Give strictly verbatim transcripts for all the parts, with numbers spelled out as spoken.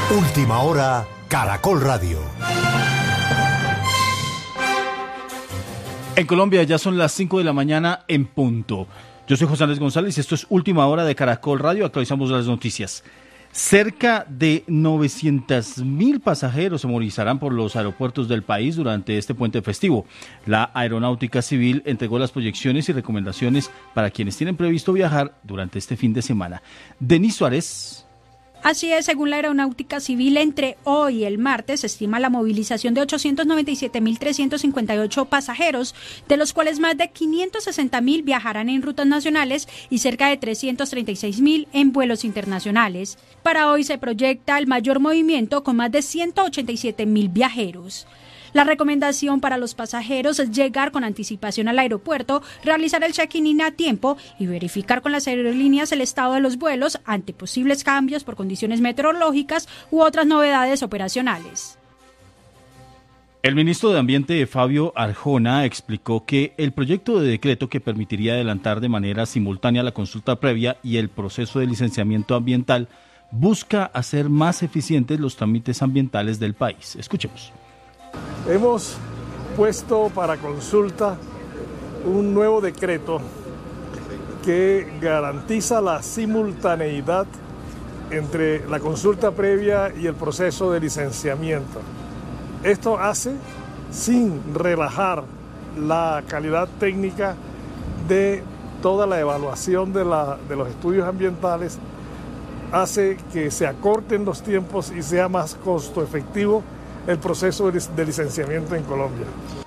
Última hora, Caracol Radio. En Colombia ya son las cinco de la mañana en punto. Yo soy José Andrés González y esto es Última Hora de Caracol Radio. Actualizamos las noticias. Cerca de novecientos mil pasajeros se movilizarán por los aeropuertos del país durante este puente festivo. La Aeronáutica Civil entregó las proyecciones y recomendaciones para quienes tienen previsto viajar durante este fin de semana. Denise Suárez. Así es, según la Aeronáutica Civil, entre hoy y el martes se estima la movilización de ochocientos noventa y siete mil trescientos cincuenta y ocho pasajeros, de los cuales más de quinientos sesenta mil viajarán en rutas nacionales y cerca de trescientos treinta y seis mil en vuelos internacionales. Para hoy se proyecta el mayor movimiento con más de ciento ochenta y siete mil viajeros. La recomendación para los pasajeros es llegar con anticipación al aeropuerto, realizar el check-in a tiempo y verificar con las aerolíneas el estado de los vuelos ante posibles cambios por condiciones meteorológicas u otras novedades operacionales. El ministro de Ambiente, Fabio Arjona, explicó que el proyecto de decreto que permitiría adelantar de manera simultánea la consulta previa y el proceso de licenciamiento ambiental busca hacer más eficientes los trámites ambientales del país. Escuchemos. Hemos puesto para consulta un nuevo decreto que garantiza la simultaneidad entre la consulta previa y el proceso de licenciamiento. Esto hace sin relajar la calidad técnica de toda la evaluación de, la, de los estudios ambientales, hace que se acorten los tiempos y sea más costo efectivo el proceso de licenciamiento en Colombia.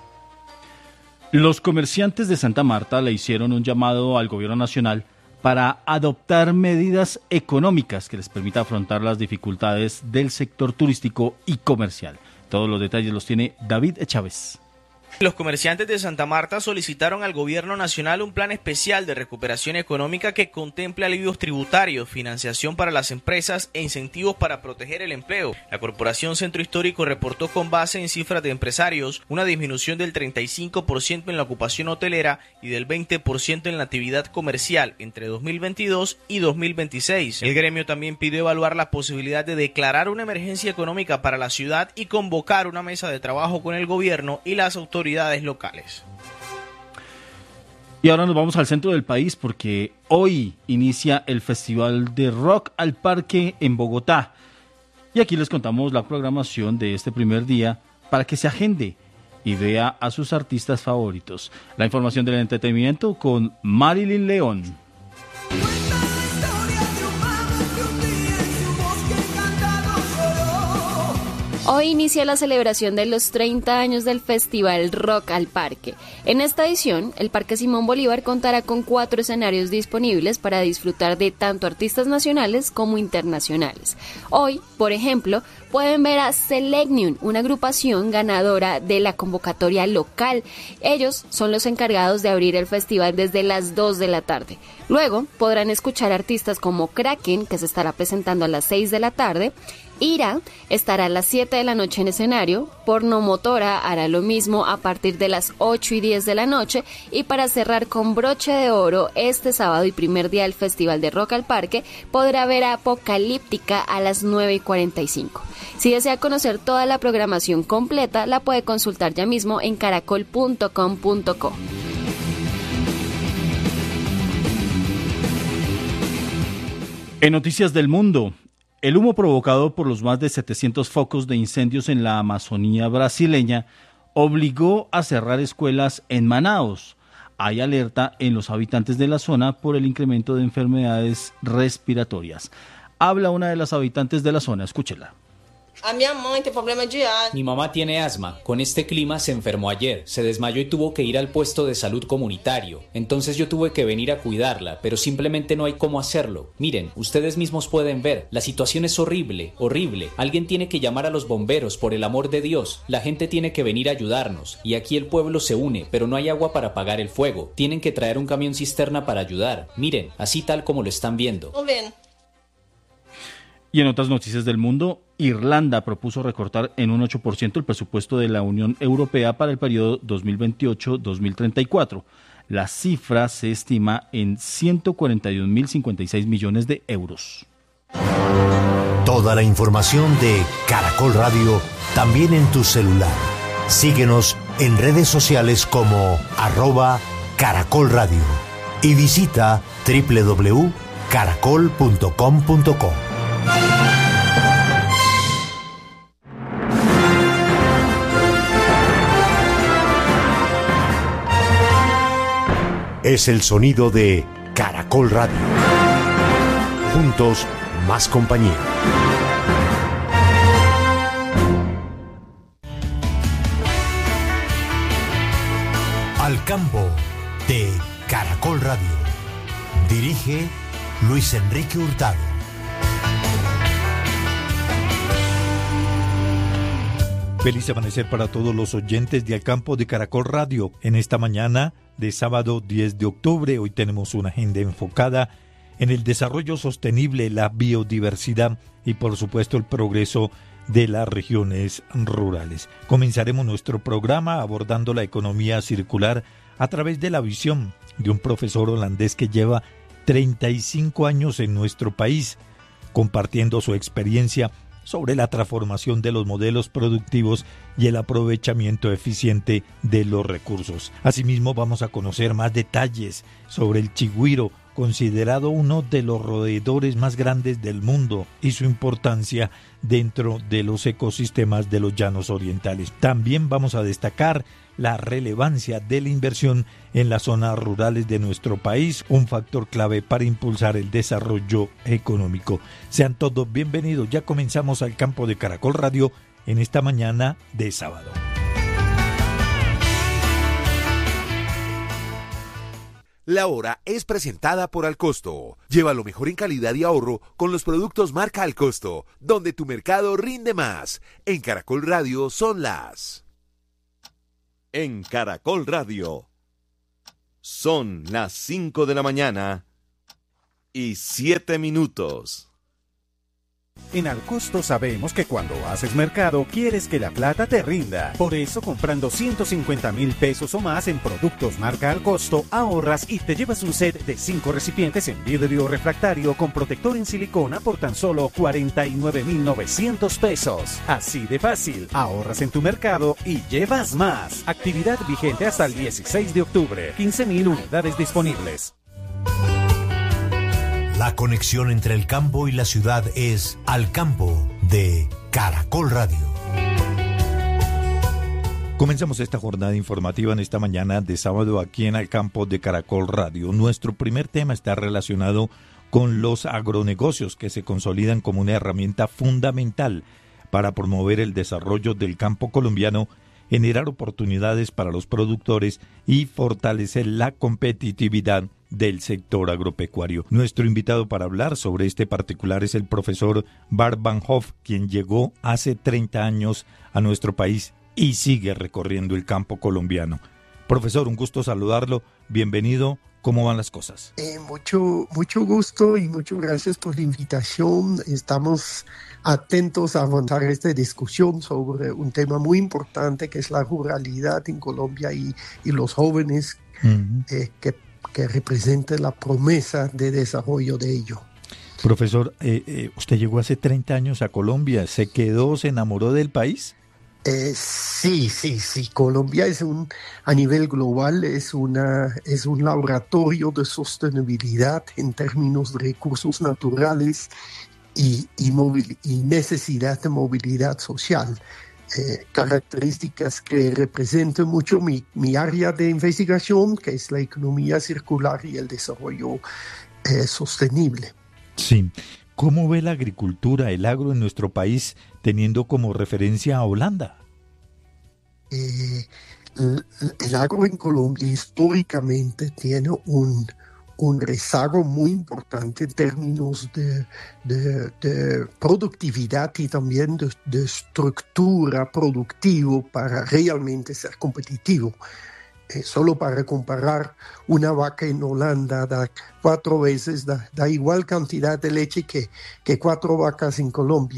Los comerciantes de Santa Marta le hicieron un llamado al gobierno nacional para adoptar medidas económicas que les permita afrontar las dificultades del sector turístico y comercial. Todos los detalles los tiene David Chávez. Los comerciantes de Santa Marta solicitaron al gobierno nacional un plan especial de recuperación económica que contemple alivios tributarios, financiación para las empresas e incentivos para proteger el empleo. La Corporación Centro Histórico reportó con base en cifras de empresarios una disminución del treinta y cinco por ciento en la ocupación hotelera y del veinte por ciento en la actividad comercial entre dos mil veintidós y dos mil veintiséis. El gremio también pidió evaluar la posibilidad de declarar una emergencia económica para la ciudad y convocar una mesa de trabajo con el gobierno y las autoridades locales. Y ahora nos vamos al centro del país porque hoy inicia el Festival de Rock al Parque en Bogotá. Y aquí les contamos la programación de este primer día para que se agende y vea a sus artistas favoritos. La información del entretenimiento con Marilyn León. Hoy inicia la celebración de los treinta años del Festival Rock al Parque. En esta edición, el Parque Simón Bolívar contará con cuatro escenarios disponibles para disfrutar de tanto artistas nacionales como internacionales. Hoy, por ejemplo, pueden ver a Selecnium, una agrupación ganadora de la convocatoria local. Ellos son los encargados de abrir el festival desde las dos de la tarde. Luego podrán escuchar artistas como Kraken, que se estará presentando a las seis de la tarde, Ira estará a las siete de la noche en escenario, Pornomotora hará lo mismo a partir de las ocho y diez de la noche y para cerrar con broche de oro este sábado y primer día del Festival de Rock al Parque podrá ver a Apocalíptica a las nueve y cuarenta y cinco. Si desea conocer toda la programación completa la puede consultar ya mismo en caracol punto com punto co. En Noticias del Mundo, el humo provocado por los más de setecientos focos de incendios en la Amazonía brasileña obligó a cerrar escuelas en Manaos. Hay alerta en los habitantes de la zona por el incremento de enfermedades respiratorias. Habla una de las habitantes de la zona, escúchela. A mi mamá tiene problema de asma. Mi mamá tiene asma. Con este clima se enfermó ayer. Se desmayó y tuvo que ir al puesto de salud comunitario. Entonces yo tuve que venir a cuidarla, pero simplemente no hay cómo hacerlo. Miren, ustedes mismos pueden ver. La situación es horrible, horrible. Alguien tiene que llamar a los bomberos, por el amor de Dios. La gente tiene que venir a ayudarnos. Y aquí el pueblo se une, pero no hay agua para apagar el fuego. Tienen que traer un camión cisterna para ayudar. Miren, así tal como lo están viendo. No ven. Y en otras noticias del mundo, Irlanda propuso recortar en un ocho por ciento el presupuesto de la Unión Europea para el periodo dos mil veintiocho a dos mil treinta y cuatro. La cifra se estima en ciento cuarenta y un mil cincuenta y seis millones de euros. Todo Toda la información de Caracol Radio también en tu celular. Síguenos en redes sociales como arroba Caracol Radio y visita doble u doble u doble u punto caracol punto com punto co. Es el sonido de Caracol Radio. Juntos, más compañía. Al campo de Caracol Radio. Dirige Luis Enrique Hurtado. Feliz amanecer para todos los oyentes de Al Campo de Caracol Radio. En esta mañana de sábado diez de octubre, hoy tenemos una agenda enfocada en el desarrollo sostenible, la biodiversidad y por supuesto el progreso de las regiones rurales. Comenzaremos nuestro programa abordando la economía circular a través de la visión de un profesor holandés que lleva treinta y cinco años en nuestro país, compartiendo su experiencia sobre la transformación de los modelos productivos y el aprovechamiento eficiente de los recursos. Asimismo, vamos a conocer más detalles sobre el chigüiro, considerado uno de los roedores más grandes del mundo, y su importancia dentro de los ecosistemas de los llanos orientales. También vamos a destacar la relevancia de la inversión en las zonas rurales de nuestro país, un factor clave para impulsar el desarrollo económico. Sean todos bienvenidos, ya comenzamos Al Campo de Caracol Radio en esta mañana de sábado. La hora es presentada por Alcosto. Lleva lo mejor en calidad y ahorro con los productos marca Alcosto, donde tu mercado rinde más. En Caracol Radio son las... En Caracol Radio son las cinco de la mañana y siete minutos. En Alcosto sabemos que cuando haces mercado quieres que la plata te rinda. Por eso, comprando ciento cincuenta mil pesos o más en productos marca Alcosto, ahorras y te llevas un set de cinco recipientes en vidrio refractario con protector en silicona por tan solo cuarenta y nueve mil novecientos pesos. Así de fácil, ahorras en tu mercado y llevas más. Actividad vigente hasta el dieciséis de octubre. quince mil unidades disponibles. La conexión entre el campo y la ciudad es Al Campo de Caracol Radio. Comenzamos esta jornada informativa en esta mañana de sábado aquí en Al Campo de Caracol Radio. Nuestro primer tema está relacionado con los agronegocios que se consolidan como una herramienta fundamental para promover el desarrollo del campo colombiano, generar oportunidades para los productores y fortalecer la competitividad del sector agropecuario. Nuestro invitado para hablar sobre este particular es el profesor Bart Van Hoff, quien llegó hace treinta años a nuestro país y sigue recorriendo el campo colombiano. Profesor, un gusto saludarlo. Bienvenido. ¿Cómo van las cosas? Eh, mucho, mucho gusto y muchas gracias por la invitación. Estamos atentos a avanzar esta discusión sobre un tema muy importante que es la ruralidad en Colombia y, y los jóvenes uh-huh. eh, que, que representan la promesa de desarrollo de ello. Profesor, eh, eh, usted llegó hace treinta años a Colombia. ¿Se quedó, se enamoró del país? Eh, sí, sí, sí. Colombia es un, a nivel global es una es un laboratorio de sostenibilidad en términos de recursos naturales y, y, movil, y necesidad de movilidad social. Eh, características que representan mucho mi, mi área de investigación, que es la economía circular y el desarrollo eh, sostenible. Sí. ¿Cómo ve la agricultura, el agro en nuestro país, teniendo como referencia a Holanda? Eh, el, el agro en Colombia históricamente tiene un, un rezago muy importante en términos de, de, de productividad y también de, de estructura productiva para realmente ser competitivo. Eh, solo para comparar, una vaca en Holanda da cuatro veces, da, da igual cantidad de leche que, que cuatro vacas en Colombia.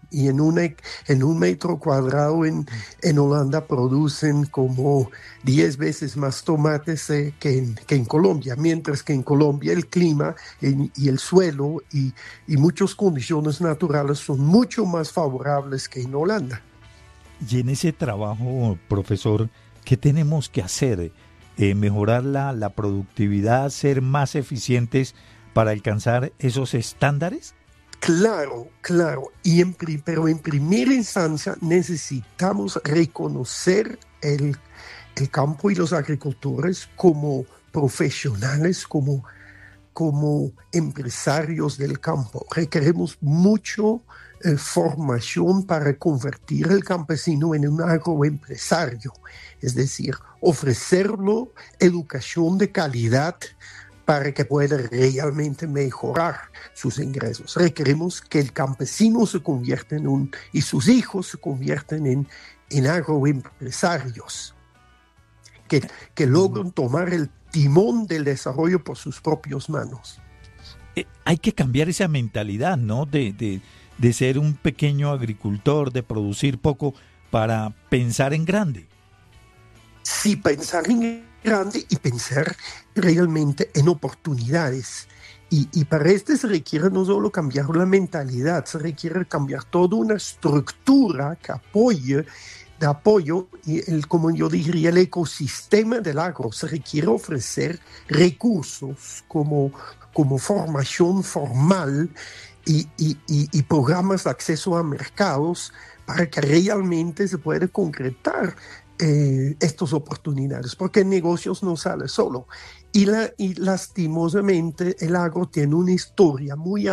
Y en, una, en un metro cuadrado en, en Holanda producen como diez veces más tomates eh, que, en, que en Colombia, mientras que en Colombia el clima en, y el suelo y, y muchas condiciones naturales son mucho más favorables que en Holanda. Y en ese trabajo, profesor, ¿qué tenemos que hacer? Eh, ¿Mejorar la, la productividad, ser más eficientes para alcanzar esos estándares? Claro, claro, y en, pero en primera instancia necesitamos reconocer el, el campo y los agricultores como profesionales, como, como empresarios del campo. Requerimos mucho eh, formación para convertir el campesino en un agroempresario, es decir, ofrecerlo educación de calidad para que pueda realmente mejorar sus ingresos. Requerimos que el campesino se convierta en un, y sus hijos se conviertan en, en agroempresarios, que, que logren tomar el timón del desarrollo por sus propias manos. Eh, hay que cambiar esa mentalidad, ¿no? De, de, de ser un pequeño agricultor, de producir poco, para pensar en grande. Sí, pensar en grande y pensar realmente en oportunidades. Y, y para esto se requiere no solo cambiar la mentalidad, se requiere cambiar toda una estructura que apoye, de apoyo, y el, como yo diría, el ecosistema del agro. Se requiere ofrecer recursos como, como formación formal y, y, y, y programas de acceso a mercados para que realmente se pueda concretar Eh, estas oportunidades, porque el negocio no sale solo. Y, la, y lastimosamente el agro tiene una historia muy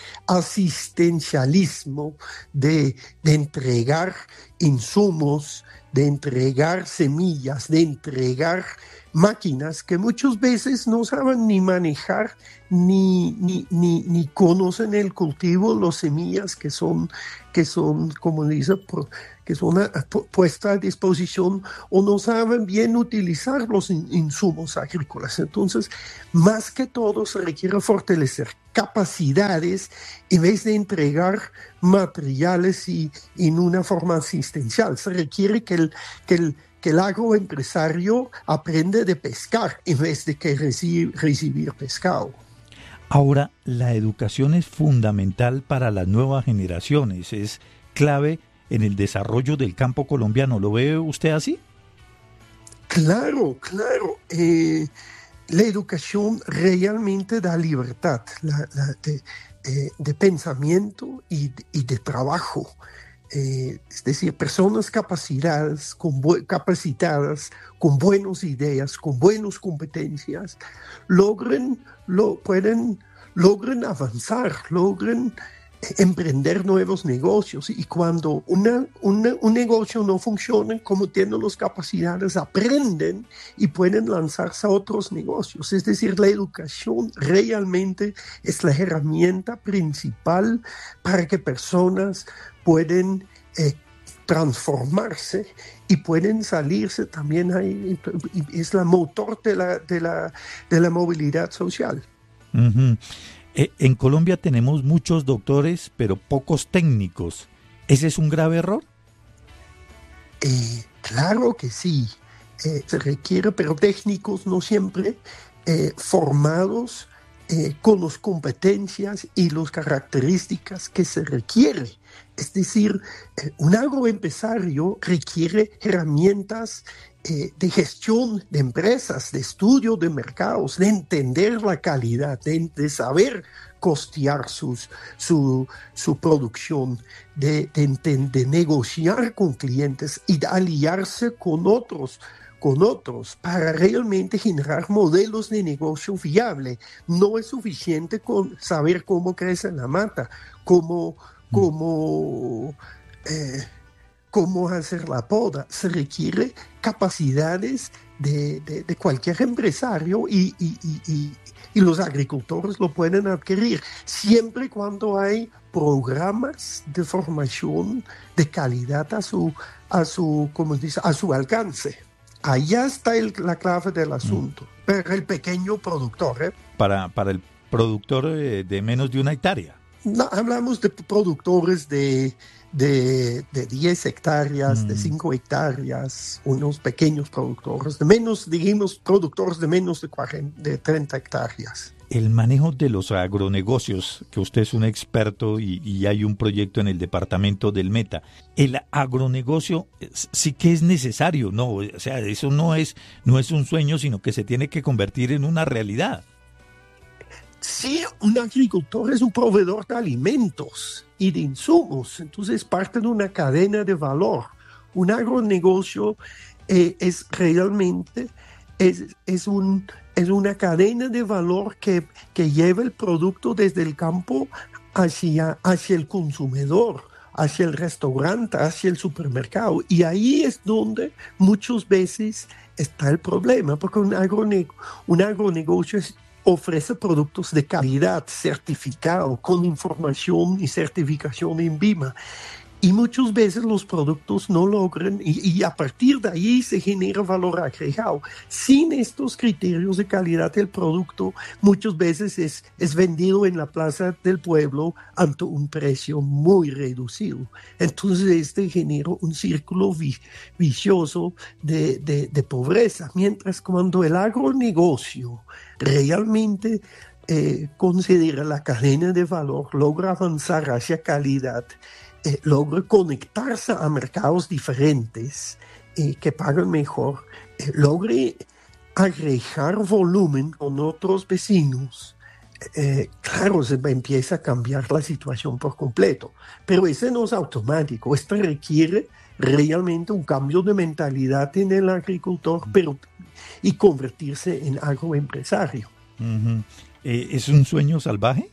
asistencialismo de, de entregar insumos, de entregar semillas, de entregar máquinas que muchas veces no saben ni manejar ni, ni, ni, ni conocen el cultivo, las semillas que son, que son como dice, que son a, a, puestas a disposición, o no saben bien utilizar los in, insumos agrícolas. Entonces, más que todo se requiere fortalecer capacidades en vez de entregar materiales y, y en una forma asistencial. Se requiere que el, que el que el agroempresario aprende de pescar en vez de que reci- recibir pescado. Ahora, la educación es fundamental para las nuevas generaciones, es clave en el desarrollo del campo colombiano. ¿Lo ve usted así? Claro, claro. Eh, la educación realmente da libertad la, la de, eh, de pensamiento y de, y de trabajo. Eh, es decir, personas capacitadas con, bu- capacitadas, con buenas ideas, con buenas competencias, logren, lo, pueden, logren avanzar, logren eh, emprender nuevos negocios. Y cuando una, una, un negocio no funciona como tienen las capacidades, aprenden y pueden lanzarse a otros negocios. Es decir, la educación realmente es la herramienta principal para que personas pueden eh, transformarse y pueden salirse también ahí, es la motor de la, de la, de la movilidad social. Uh-huh. Eh, en Colombia tenemos muchos doctores, pero pocos técnicos. ¿Ese es un grave error? Eh, claro que sí, eh, se requiere, pero técnicos no siempre eh, formados eh, con las competencias y las características que se requiere. Es decir, eh, un agroempresario requiere herramientas eh, de gestión de empresas, de estudio de mercados, de entender la calidad, de, de saber costear sus, su, su producción, de, de, de negociar con clientes y de aliarse con otros, con otros para realmente generar modelos de negocio viable. No es suficiente con saber cómo crece la mata, cómo Cómo, eh, cómo hacer la poda. Se requiere capacidades de, de, de cualquier empresario y, y, y, y, y los agricultores lo pueden adquirir, siempre y cuando hay programas de formación de calidad a su, a su, como dice, a su alcance. Allá está el, la clave del asunto. Mm. Para el pequeño productor. ¿eh? Para, para el productor de, de menos de una hectárea. No, hablamos de productores de, de, de diez hectáreas, mm. de cinco hectáreas, unos pequeños productores, de menos, dijimos, productores de menos de, cuarenta, de treinta hectáreas. El manejo de los agronegocios, que usted es un experto y, y hay un proyecto en el departamento del Meta, el agronegocio sí que es necesario, ¿no? O sea, eso no es, no es un sueño, sino que se tiene que convertir en una realidad. Sí, un agricultor es un proveedor de alimentos y de insumos, entonces parte de una cadena de valor. Un agronegocio eh, es realmente es, es, un, es una cadena de valor que, que lleva el producto desde el campo hacia, hacia el consumidor, hacia el restaurante, hacia el supermercado. Y ahí es donde muchas veces está el problema, porque un, agrone, un agronegocio es ofrece productos de calidad, certificado, con información y certificación en BIMA. Y muchas veces los productos no logran, y, y a partir de ahí se genera valor agregado. Sin estos criterios de calidad, el producto muchas veces es, es vendido en la plaza del pueblo ante un precio muy reducido. Entonces este genera un círculo vi, vicioso de, de, de pobreza. Mientras cuando el agronegocio realmente eh, considera la cadena de valor, logra avanzar hacia calidad, Eh, logra conectarse a mercados diferentes eh, que pagan mejor, eh, logre agregar volumen con otros vecinos, eh, claro, se empieza a cambiar la situación por completo. Pero ese no es automático, esto requiere realmente un cambio de mentalidad en el agricultor, pero, y convertirse en agroempresario. Uh-huh. eh, ¿Es un sueño salvaje?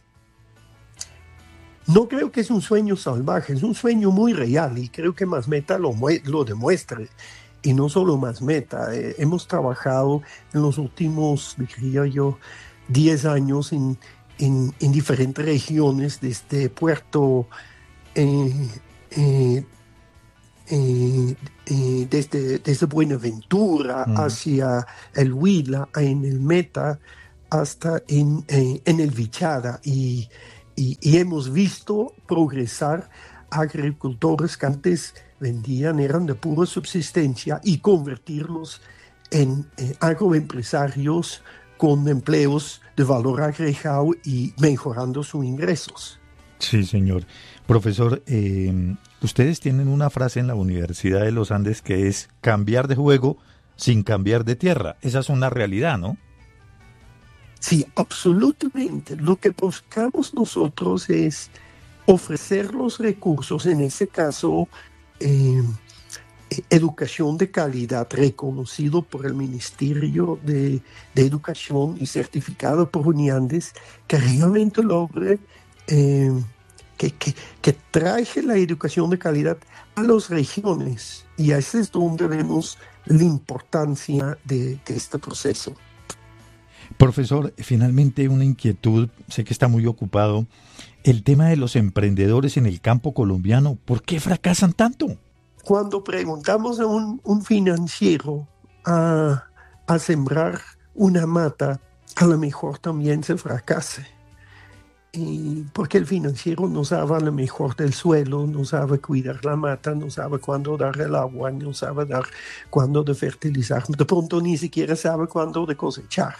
No creo que es un sueño salvaje, es un sueño muy real y creo que Masmeta lo, lo demuestra. Y no solo Masmeta, eh, hemos trabajado en los últimos, diría yo, diez años en, en, en diferentes regiones, desde Puerto, eh, eh, eh, eh, desde, desde Buenaventura mm. hacia el Huila, en el Meta, hasta en, eh, en el Vichada. Y Y, y hemos visto progresar agricultores que antes vendían, eran de pura subsistencia, y convertirlos en eh, agroempresarios con empleos de valor agregado y mejorando sus ingresos. Sí, señor. Profesor, eh, ustedes tienen una frase en la Universidad de los Andes que es cambiar de juego sin cambiar de tierra. Esa es una realidad, ¿no? Sí, absolutamente. Lo que buscamos nosotros es ofrecer los recursos, en ese caso, eh, educación de calidad reconocido por el Ministerio de, de Educación y certificado por UNIANDES, que realmente logre eh, que, que, que traiga la educación de calidad a las regiones. Y ese es donde vemos la importancia de, de este proceso. Profesor, finalmente una inquietud, sé que está muy ocupado, el tema de los emprendedores en el campo colombiano, ¿por qué fracasan tanto? Cuando preguntamos a un, un financiero a, a sembrar una mata, a lo mejor también se fracase. Y porque el financiero no sabe a lo mejor del suelo, no sabe cuidar la mata, no sabe cuándo dar el agua, no sabe dar cuándo de fertilizar, de pronto ni siquiera sabe cuándo de cosechar.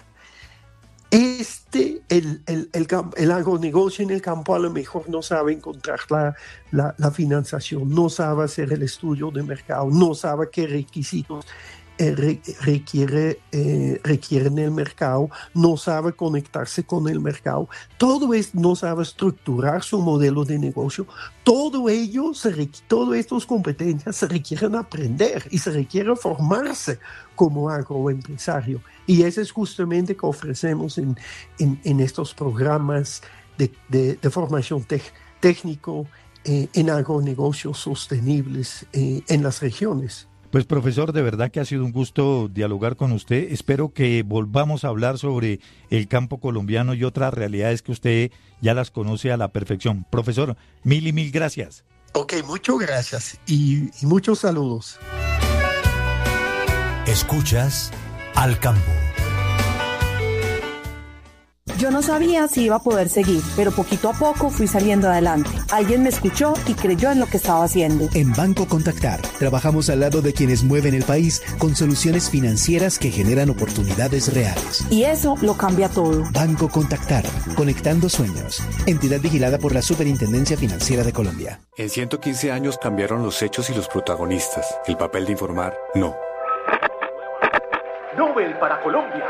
Este, el, el, el, el agronegocio en el campo a lo mejor no sabe encontrar la, la, la financiación, no sabe hacer el estudio de mercado, no sabe qué requisitos eh, re, requiere, eh, requieren el mercado, no sabe conectarse con el mercado, todo esto no sabe estructurar su modelo de negocio. Todo ello, se, todas estas competencias se requieren aprender y se requiere formarse como agroempresario. Y eso es justamente que ofrecemos en, en, en estos programas de, de, de formación te, técnico eh, en agronegocios sostenibles eh, en las regiones. Pues profesor, de verdad que ha sido un gusto dialogar con usted. Espero que volvamos a hablar sobre el campo colombiano y otras realidades que usted ya las conoce a la perfección. Profesor, mil y mil gracias. Ok, muchas gracias y, y muchos saludos. Escuchas Al Campo. Yo no sabía si iba a poder seguir, pero poquito a poco fui saliendo adelante. Alguien me escuchó y creyó en lo que estaba haciendo. En Banco Contactar, trabajamos al lado de quienes mueven el país con soluciones financieras que generan oportunidades reales. Y eso lo cambia todo. Banco Contactar, conectando sueños. Entidad vigilada por la Superintendencia Financiera de Colombia. En ciento quince años cambiaron los hechos y los protagonistas. El papel de informar, no. Nobel para Colombia.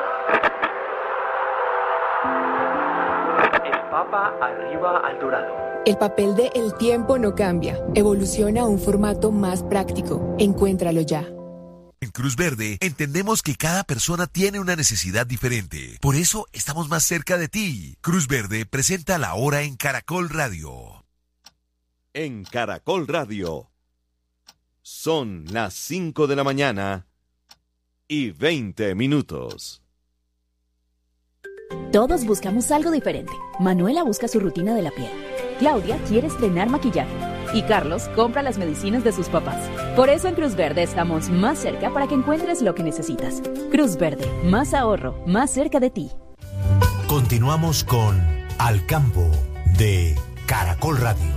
Papa arriba al dorado. El papel de El Tiempo no cambia. Evoluciona a un formato más práctico. Encuéntralo ya. En Cruz Verde entendemos que cada persona tiene una necesidad diferente. Por eso estamos más cerca de ti. Cruz Verde presenta La Hora en Caracol Radio. En Caracol Radio. Son las cinco de la mañana y veinte minutos. Todos buscamos algo diferente. Manuela busca su rutina de la piel. Claudia quiere estrenar maquillaje. Y Carlos compra las medicinas de sus papás. Por eso en Cruz Verde estamos más cerca para que encuentres lo que necesitas. Cruz Verde, más ahorro, más cerca de ti. Continuamos con Al Campo de Caracol Radio.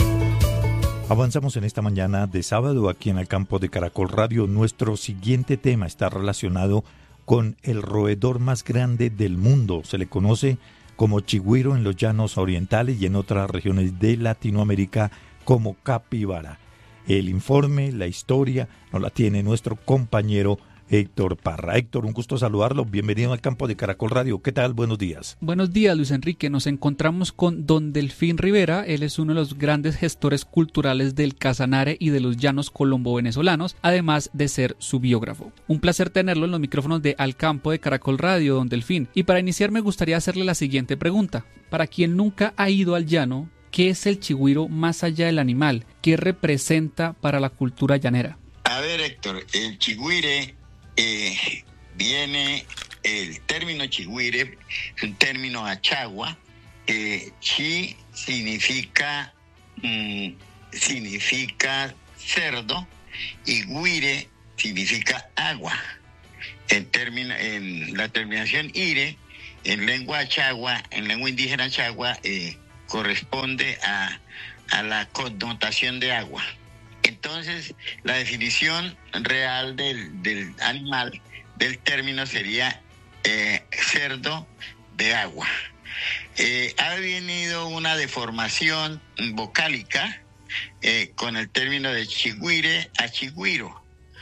Avanzamos en esta mañana de sábado aquí en Al Campo de Caracol Radio. Nuestro siguiente tema está relacionado con el roedor más grande del mundo. Se le conoce como chigüiro en los llanos orientales y en otras regiones de Latinoamérica como capibara. El informe, la historia, nos la tiene nuestro compañero Héctor Parra. Héctor, un gusto saludarlo. Bienvenido al Campo de Caracol Radio. ¿Qué tal? Buenos días. Buenos días, Luis Enrique. Nos encontramos con don Delfín Rivera. Él es uno de los grandes gestores culturales del Casanare y de los llanos colombo-venezolanos, además de ser su biógrafo. Un placer tenerlo en los micrófonos de Al Campo de Caracol Radio, don Delfín. Y para iniciar me gustaría hacerle la siguiente pregunta. Para quien nunca ha ido al llano, ¿qué es el chigüiro más allá del animal? ¿Qué representa para la cultura llanera? A ver, Héctor, el chigüire... Eh, viene el término chigüire, es un término achagua. Eh, chi significa mm, significa cerdo y guire significa agua. En, término, en la terminación ire, en lengua achagua, en lengua indígena achagua, eh, corresponde a, a la connotación de agua. Entonces, la definición real del, del animal, del término, sería eh, cerdo de agua. Eh, ha venido una deformación vocálica eh, con el término de chigüire a chigüiro,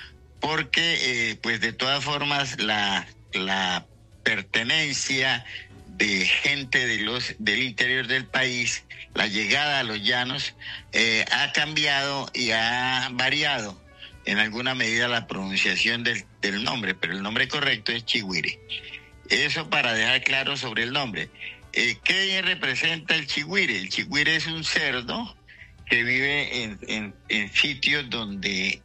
porque, eh, pues, de todas formas, la, la pertenencia de gente de los, del interior del país, la llegada a los llanos, eh, ha cambiado y ha variado en alguna medida la pronunciación del, del nombre, pero el nombre correcto es chigüire. Eso para dejar claro sobre el nombre. Eh, ¿Qué representa el chigüire? El chigüire es un cerdo que vive en, en, en sitios donde...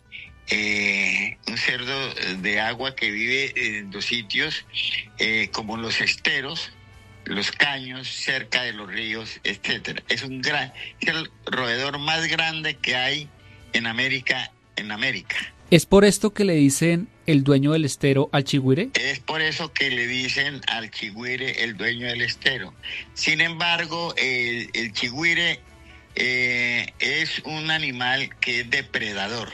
Eh, un cerdo de agua que vive en los sitios eh, como los esteros, los caños, cerca de los ríos, etcétera. Es un gran, es el roedor más grande que hay en América, en América. ¿Es por esto que le dicen el dueño del estero al chigüire? Es por eso que le dicen al chigüire el dueño del estero. Sin embargo, el, el chigüire eh, es un animal que es depredador,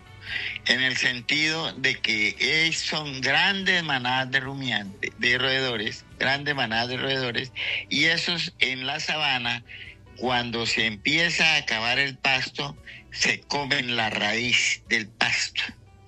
en el sentido de que es, son grandes manadas de rumiantes, de roedores, grandes manadas de roedores, y esos en la sabana, cuando se empieza a acabar el pasto, se comen la raíz del pasto,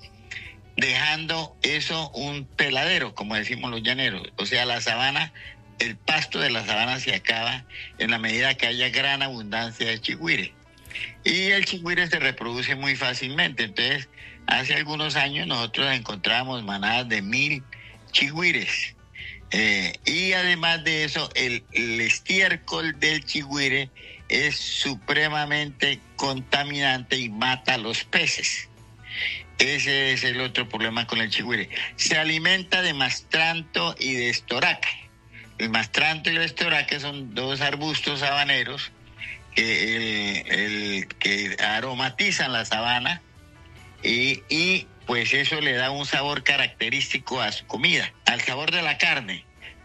dejando eso un peladero, como decimos los llaneros. O sea, la sabana, el pasto de la sabana se acaba en la medida que haya gran abundancia de chigüire. Y el chigüire se reproduce muy fácilmente. Entonces, hace algunos años nosotros encontrábamos manadas de mil chigüires. Eh, y además de eso, el, el estiércol del chigüire es supremamente contaminante y mata a los peces. Ese es el otro problema con el chigüire. Se alimenta de mastranto y de estoraque. El mastranto y el estoraque son dos arbustos sabaneros que, el, el, que aromatizan la sabana y, y pues eso le da un sabor característico a su comida, al sabor de la carne.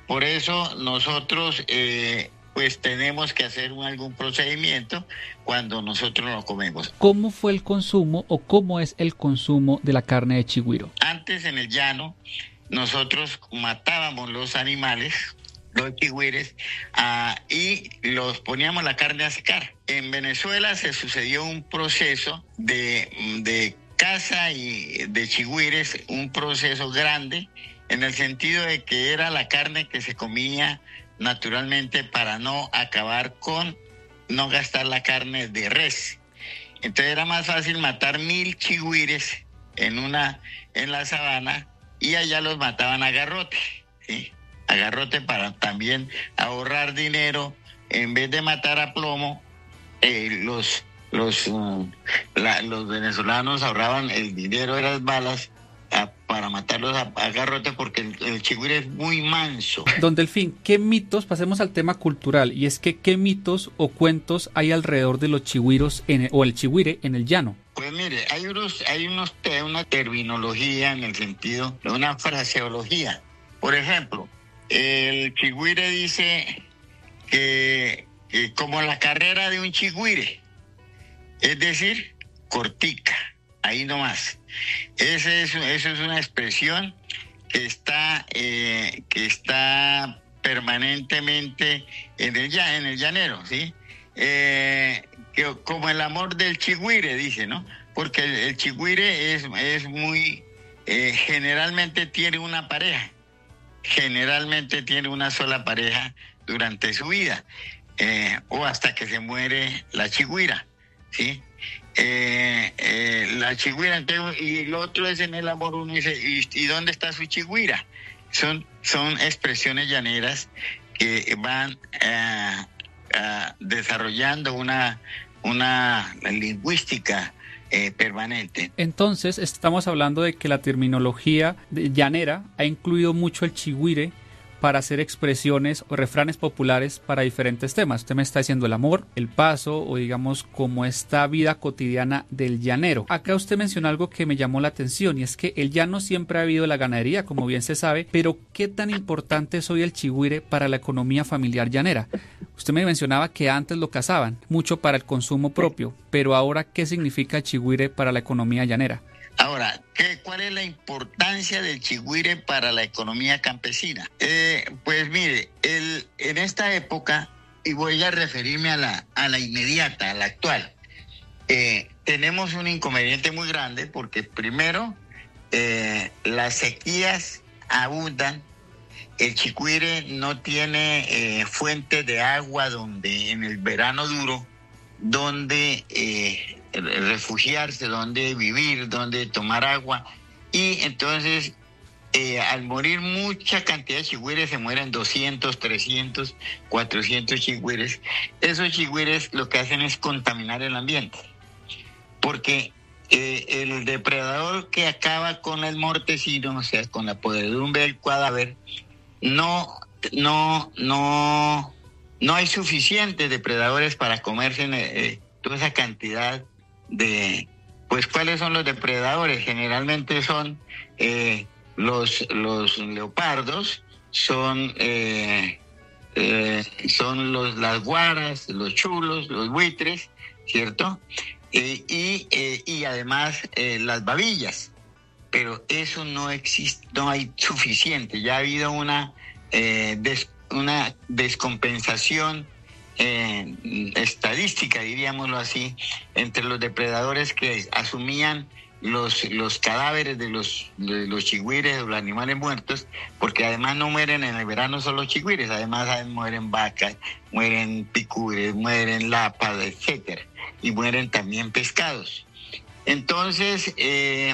por eso nosotros eh, pues tenemos que hacer un, algún procedimiento cuando nosotros lo comemos. ¿Cómo fue el consumo o cómo es el consumo de la carne de chigüiro? Antes en el llano nosotros matábamos los animales, los chigüires, uh, y los poníamos la carne a secar. En Venezuela se sucedió un proceso de, de caza y de chigüires, un proceso grande, en el sentido de que era la carne que se comía naturalmente para no acabar con, no gastar la carne de res. Entonces era más fácil matar mil chigüires en una, en la sabana, y allá los mataban a garrote, ¿sí? A garrote para también ahorrar dinero. En vez de matar a plomo, eh, los, los, uh, la, los venezolanos ahorraban el dinero de las balas a, para matarlos a, a garrote, porque el, el chigüire es muy manso. Don Delfín, ¿qué mitos? Pasemos al tema cultural, y es que ¿qué mitos o cuentos hay alrededor de los chigüiros en el, o el chigüire en el llano? Pues mire, hay unos, hay unos una terminología en el sentido de una fraseología. Por ejemplo, el chigüire dice que, que como la carrera de un chigüire, es decir, cortica, ahí nomás. Ese es, eso es una expresión que está, eh, que está permanentemente en el, en el llanero, ¿sí? Eh, que, como el amor del chigüire, dice, ¿no? Porque el, el chigüire es, es muy, eh, generalmente tiene una pareja, generalmente tiene una sola pareja durante su vida, eh, o hasta que se muere la chigüira, ¿sí? Eh, eh, la chigüira, y el otro es en el amor, uno dice, ¿y, y dónde está su chigüira? Son, son expresiones llaneras que van eh, Uh, desarrollando una, una lingüística eh, permanente. Entonces estamos hablando de que la terminología de llanera ha incluido mucho el chigüire para hacer expresiones o refranes populares para diferentes temas. Usted me está diciendo el amor, el paso, o digamos como esta vida cotidiana del llanero. Acá usted menciona algo que me llamó la atención, y es que el llano siempre ha habido la ganadería, como bien se sabe, pero ¿qué tan importante es hoy el chigüire para la economía familiar llanera? Usted me mencionaba que antes lo cazaban, mucho para el consumo propio, pero ahora, ¿qué significa el chigüire para la economía llanera? Ahora, ¿qué, ¿cuál es la importancia del chigüire para la economía campesina? Eh, pues mire, el, en esta época, y voy a referirme a la, a la inmediata, a la actual, eh, tenemos un inconveniente muy grande, porque primero, eh, las sequías abundan, el chigüire no tiene eh, fuentes de agua donde en el verano duro, donde eh, refugiarse, donde vivir, donde tomar agua, y entonces eh, al morir mucha cantidad de chigüires, se mueren doscientos, trescientos, cuatrocientos chigüires. Esos chigüires lo que hacen es contaminar el ambiente, porque eh, el depredador que acaba con el mortecino, o sea, con la podredumbre del cadáver, no, no, no, no hay suficientes depredadores para comerse eh, toda esa cantidad de, pues, ¿cuáles son los depredadores? Generalmente son eh, los, los leopardos, son, eh, eh, son los, las guaras, los chulos, los buitres, ¿cierto? Eh, y, eh, y además eh, las babillas. Pero eso no existe, no hay suficiente. Ya ha habido una, eh, des, una descompensación eh, estadística, diríamoslo así, entre los depredadores que asumían los, los cadáveres de los, de los chigüires o los animales muertos, porque además no mueren en el verano solo chigüires, además mueren vacas, mueren picures, mueren lapas, etcétera, y mueren también pescados. Entonces, eh,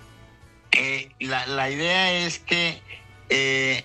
Eh, la, la idea es que eh,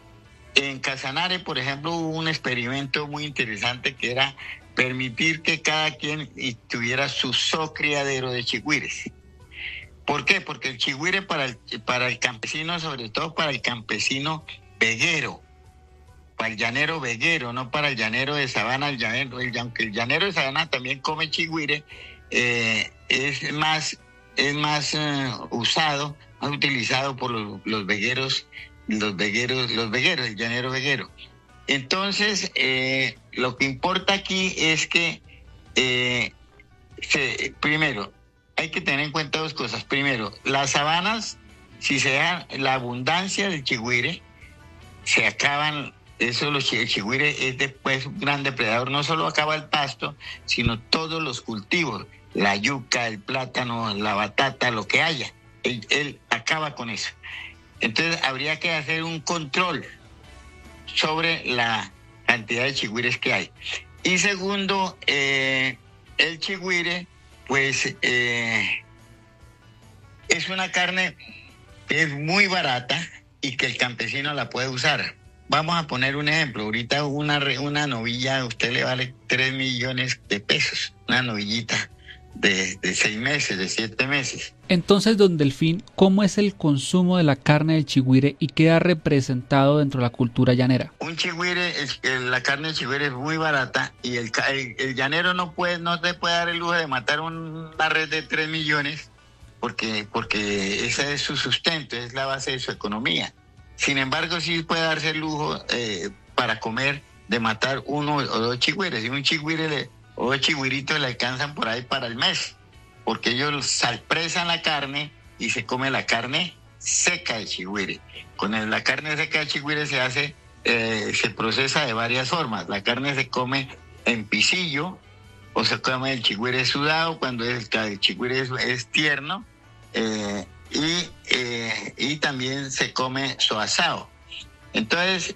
en Casanare, por ejemplo, hubo un experimento muy interesante que era permitir que cada quien tuviera su zocriadero de chigüires. ¿Por qué? Porque el chigüire para el, para el campesino, sobre todo para el campesino veguero, para el llanero veguero, no para el llanero de sabana, el llanero, el, aunque el llanero de sabana también come chigüire, eh, es más, es más uh, usado, más utilizado por los, los vegueros los vegueros, los vegueros, el llanero veguero. Entonces, eh, lo que importa aquí es que, eh, se, primero, hay que tener en cuenta dos cosas. Primero, las sabanas, si se dejan la abundancia del chigüire, se acaban. Eso, los, el chigüire es después un gran depredador, no solo acaba el pasto, sino todos los cultivos, la yuca, el plátano, la batata, lo que haya, él, él acaba con eso. Entonces habría que hacer un control sobre la cantidad de chigüires que hay. Y segundo, eh, el chigüire, pues, eh, es una carne que es muy barata y que el campesino la puede usar. Vamos a poner un ejemplo. Ahorita una, una novilla a usted le vale tres millones de pesos. Una novillita de, de seis meses, de siete meses. Entonces, don Delfín, ¿cómo es el consumo de la carne del chigüire y qué ha representado dentro de la cultura llanera? Un chigüire, es, la carne del chigüire es muy barata y el, el, el llanero no puede, no te puede dar el lujo de matar una red de tres millones porque, porque ese es su sustento, es la base de su economía. Sin embargo, sí puede darse el lujo eh, para comer de matar uno o dos chigüires. Y un chigüire le, o dos chigüiritos le alcanzan por ahí para el mes, porque ellos salpresan la carne y se come la carne seca del chigüire. Con el, la carne seca del chigüire se hace, eh, se procesa de varias formas. La carne se come en pisillo o se come el chigüire sudado cuando el, el chigüire es, es tierno. Eh, Y, eh, y también se come su asado. Entonces,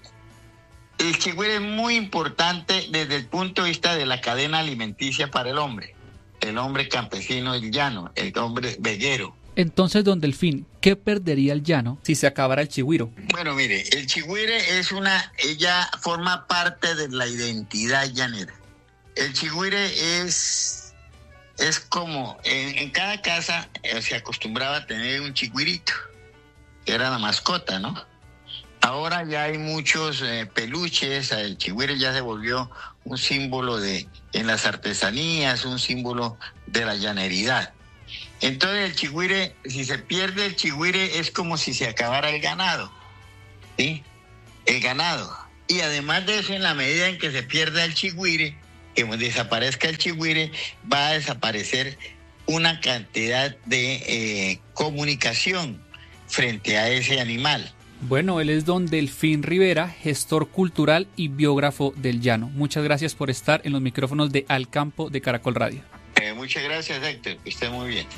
el chigüire es muy importante desde el punto de vista de la cadena alimenticia para el hombre. El hombre campesino, el llano, el hombre veguero. Entonces, don Delfín, ¿qué perdería el llano si se acabara el chigüiro? Bueno, mire, el chigüire es una, ella forma parte de la identidad llanera. El chigüire es... Es como, en, en cada casa eh, se acostumbraba a tener un chigüirito, que era la mascota, ¿no? Ahora ya hay muchos eh, peluches, el chigüire ya se volvió un símbolo de, en las artesanías, un símbolo de la llaneridad. Entonces el chigüire, si se pierde el chigüire es como si se acabara el ganado, ¿sí? El ganado. Y además de eso, en la medida en que se pierda el chigüire, que desaparezca el chigüire, va a desaparecer una cantidad de eh, comunicación frente a ese animal. Bueno, él es don Delfín Rivera, gestor cultural y biógrafo del llano. Muchas gracias por estar en los micrófonos de Al Campo de Caracol Radio. Eh, muchas gracias, Héctor, que esté muy bien.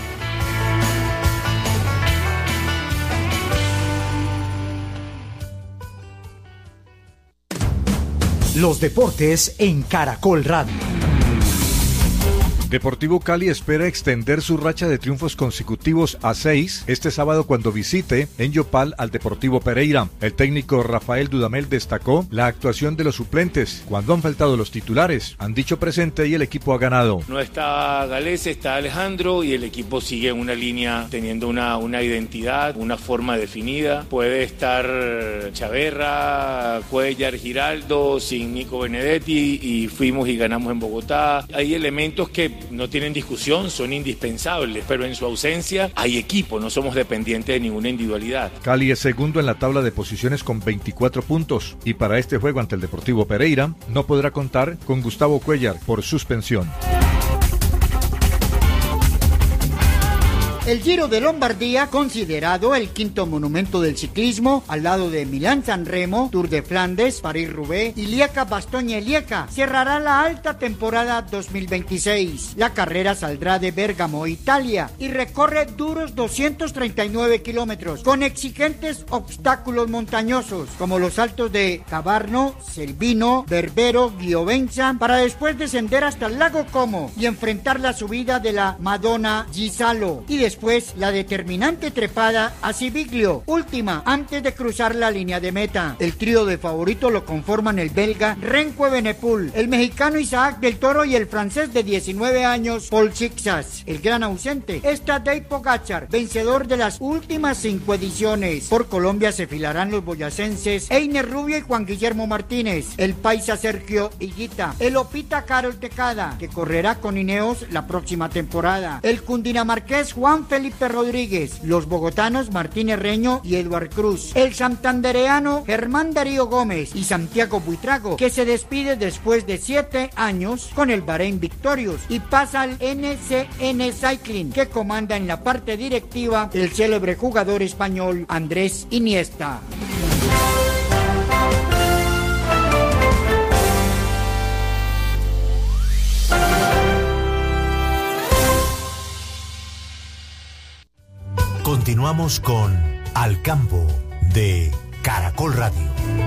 Los deportes en Caracol Radio. Deportivo Cali espera extender su racha de triunfos consecutivos a seis este sábado cuando visite en Yopal al Deportivo Pereira. El técnico Rafael Dudamel destacó la actuación de los suplentes cuando han faltado los titulares. Han dicho presente y el equipo ha ganado. No está Galés, está Alejandro y el equipo sigue en una línea teniendo una, una identidad, una forma definida. Puede estar Chaverra, Cuellar, Giraldo, sin Nico Benedetti y fuimos y ganamos en Bogotá. Hay elementos que no tienen discusión, son indispensables, pero en su ausencia hay equipo, no somos dependientes de ninguna individualidad. Cali es segundo en la tabla de posiciones con veinticuatro puntos y para este juego ante el Deportivo Pereira no podrá contar con Gustavo Cuellar por suspensión. El Giro de Lombardía, considerado el quinto monumento del ciclismo, al lado de Milán-San Remo, Tour de Flandes, París-Roubaix y Lieja-Bastogne-Lieja, cerrará la alta temporada dos mil veintiséis. La carrera saldrá de Bérgamo, Italia, y recorre duros doscientos treinta y nueve kilómetros, con exigentes obstáculos montañosos, como los saltos de Cavarno, Selvino, Berbero, Giovenza, para después descender hasta el lago Como y enfrentar la subida de la Madonna Gisalo, y después Después, la determinante trepada a Civiglio, última antes de cruzar la línea de meta. El trío de favoritos lo conforman el belga Renko Evenepoel, el mexicano Isaac del Toro y el francés de diecinueve años Paul Sixas. El gran ausente es Tadej Pogačar, vencedor de las últimas cinco ediciones. Por Colombia se filarán los boyacenses Einer Rubio y Juan Guillermo Martínez, el paisa Sergio Higuita, el opita Carol Tecada, que correrá con Ineos la próxima temporada, el cundinamarqués Juan Juan Felipe Rodríguez, los bogotanos Martínez Reño y Eduard Cruz, el santandereano Germán Darío Gómez y Santiago Buitrago, que se despide después de siete años con el Bahrein Victorious y pasa al N C N Cycling, que comanda en la parte directiva el célebre jugador español Andrés Iniesta. Continuamos con Al Campo de Caracol Radio.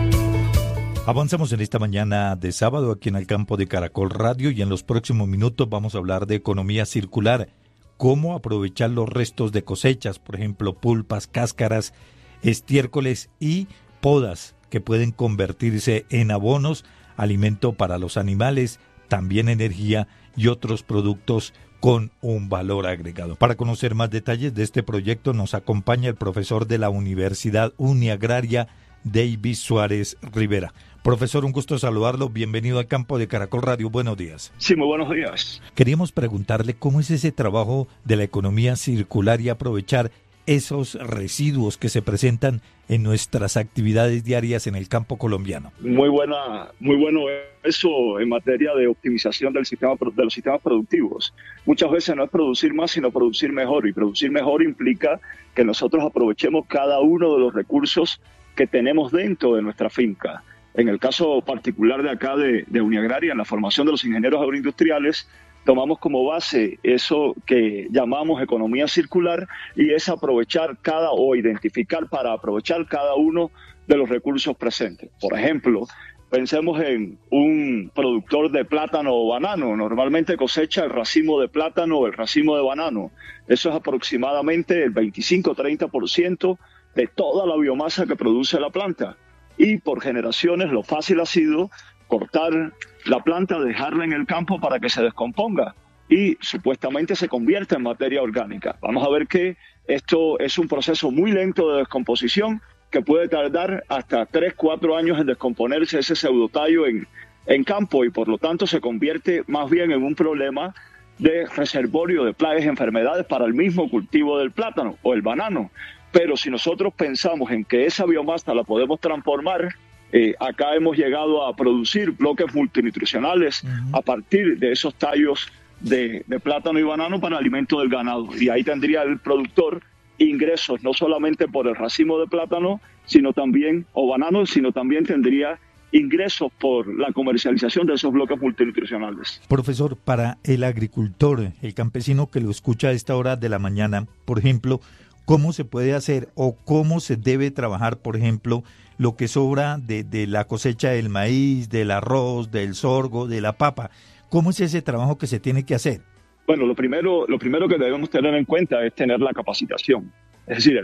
Avanzamos en esta mañana de sábado aquí en Al Campo de Caracol Radio y en los próximos minutos vamos a hablar de economía circular, cómo aprovechar los restos de cosechas, por ejemplo, pulpas, cáscaras, estiércoles y podas que pueden convertirse en abonos, alimento para los animales, también energía y otros productos con un valor agregado. Para conocer más detalles de este proyecto nos acompaña el profesor de la Universidad Uniagraria, David Suárez Rivera. Profesor, un gusto saludarlo. Bienvenido al Campo de Caracol Radio. Buenos días. Sí, muy buenos días. Queríamos preguntarle cómo es ese trabajo de la economía circular y aprovechar esos residuos que se presentan en nuestras actividades diarias en el campo colombiano. Muy buena, muy bueno eso en materia de optimización del sistema de los sistemas productivos. Muchas veces no es producir más, sino producir mejor, y producir mejor implica que nosotros aprovechemos cada uno de los recursos que tenemos dentro de nuestra finca. En el caso particular de acá de, de Uniagraria, en la formación de los ingenieros agroindustriales, tomamos como base eso que llamamos economía circular, y es aprovechar cada o identificar para aprovechar cada uno de los recursos presentes. Por ejemplo, pensemos en un productor de plátano o banano. Normalmente cosecha el racimo de plátano o el racimo de banano. Eso es aproximadamente el veinticinco a treinta por ciento de toda la biomasa que produce la planta. Y por generaciones lo fácil ha sido cortar la planta, dejarla en el campo para que se descomponga y supuestamente se convierta en materia orgánica. Vamos a ver que esto es un proceso muy lento de descomposición que puede tardar hasta tres, cuatro años en descomponerse ese pseudotallo en, en campo, y por lo tanto se convierte más bien en un problema de reservorio de plagas y enfermedades para el mismo cultivo del plátano o el banano. Pero si nosotros pensamos en que esa biomasa la podemos transformar, eh, acá hemos llegado a producir bloques multinutricionales uh-huh. a partir de esos tallos de, de plátano y banano para alimento del ganado. Y ahí tendría el productor ingresos no solamente por el racimo de plátano, sino también, o banano, sino también tendría ingresos por la comercialización de esos bloques multinutricionales. Profesor, para el agricultor, el campesino que lo escucha a esta hora de la mañana, por ejemplo, ¿cómo se puede hacer o cómo se debe trabajar, por ejemplo, lo que sobra de, de la cosecha del maíz, del arroz, del sorgo, de la papa? ¿Cómo es ese trabajo que se tiene que hacer? Bueno, lo primero, lo primero que debemos tener en cuenta es tener la capacitación. Es decir,